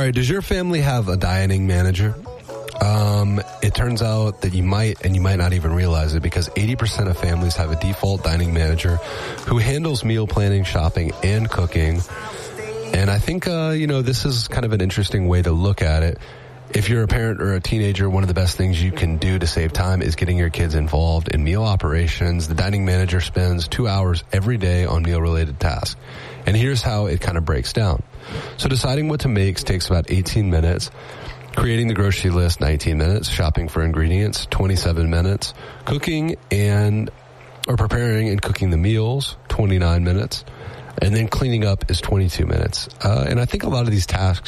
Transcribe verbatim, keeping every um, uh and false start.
right, does your family have a dining manager? Um, it turns out that you might, and you might not even realize it, because eighty percent of families have a default dining manager who handles meal planning, shopping, and cooking. And I think, uh, you know, this is kind of an interesting way to look at it. If you're a parent or a teenager, one of the best things you can do to save time is getting your kids involved in meal operations. The dining manager spends two hours every day on meal-related tasks. And here's how it kind of breaks down. So deciding what to make takes about eighteen minutes. Creating the grocery list, nineteen minutes. Shopping for ingredients, twenty-seven minutes. Cooking and, or preparing and cooking the meals, twenty-nine minutes. And then cleaning up is twenty-two minutes. Uh, and I think a lot of these tasks